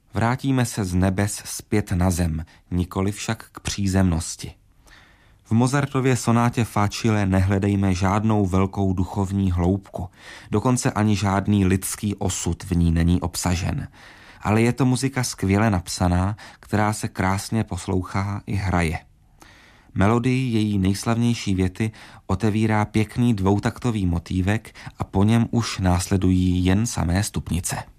Vrátíme se z nebes zpět na zem, nikoli však k přízemnosti. V Mozartově sonátě Facile nehledejme žádnou velkou duchovní hloubku, dokonce ani žádný lidský osud v ní není obsažen. Ale je to muzika skvěle napsaná, která se krásně poslouchá i hraje. Melodii její nejslavnější věty otevírá pěkný dvoutaktový motívek a po něm už následují jen samé stupnice.